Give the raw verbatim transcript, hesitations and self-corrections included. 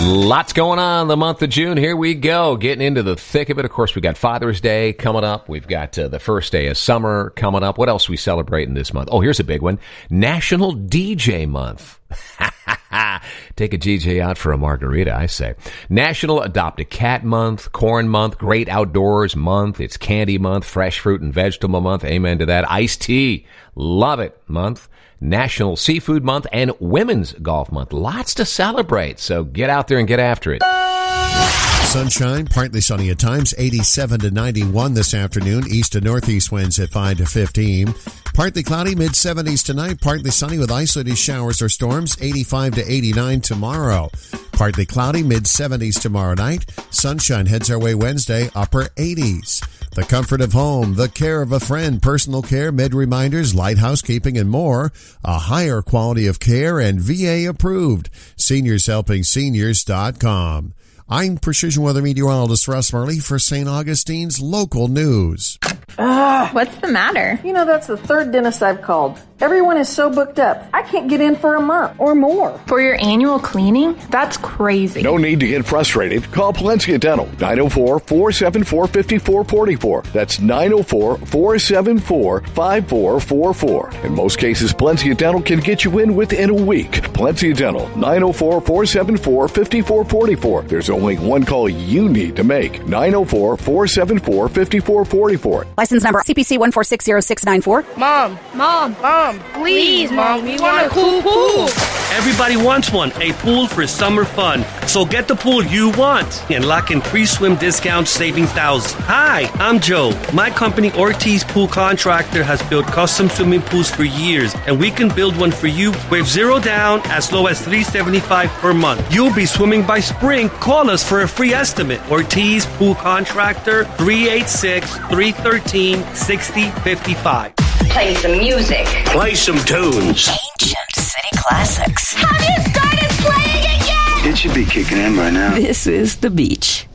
Lots going on the month of June. Here we go, getting into the thick of it. Of course, we got Father's Day coming up. We've got uh, the first day of summer coming up. What else are we celebrating this month? Oh, here's a big one. National D J Month. Take a D J out for a margarita, I say. National Adopt a Cat Month, Corn Month, Great Outdoors Month. It's Candy Month, Fresh Fruit and Vegetable Month. Amen to that. Iced Tea, love it month. National Seafood Month and Women's Golf Month. Lots to celebrate, so get out there and get after it. Sunshine, partly sunny at times, eighty-seven to ninety-one this afternoon. East to northeast winds at five to fifteen. Partly cloudy, mid-seventies tonight. Partly sunny with isolated showers or storms, eighty-five to eighty-nine tomorrow. Partly cloudy, mid-seventies tomorrow night. Sunshine heads our way Wednesday, upper eighties. The comfort of home, the care of a friend, personal care, med reminders, light housekeeping, and more. A higher quality of care and V A approved. Seniors Helping Seniors dot com. I'm Precision Weather Meteorologist Russ Murley for Saint Augustine's Local News. Ugh. What's the matter? You know, that's the third dentist I've called. Everyone is so booked up. I can't get in for a month or more. For your annual cleaning? That's crazy. No need to get frustrated. Call Palencia Dental, nine oh four, four seven four, five four four four. That's nine oh four, four seven four, five four four four. In most cases, Palencia Dental can get you in within a week. Palencia Dental, nine oh four, four seven four, five four four four. There's only one call you need to make. nine oh four, four seven four, five four four four. License number C P C one four six zero six nine four. Mom, Mom, Mom, please, Mom, we want a cool pool. Everybody wants one, a pool for summer fun. So get the pool you want and lock in pre-swim discount savings thousands. Hi, I'm Joe. My company, Ortiz Pool Contractor, has built custom swimming pools for years, and we can build one for you with zero down as low as three hundred seventy-five dollars per month. You'll be swimming by spring. Call us for a free estimate. Ortiz Pool Contractor, three eight six, three one three, six oh five five. Play some music. Play some tunes. Ancient city classics. Have you started playing it yet? It should be kicking in by now. This is The Beach.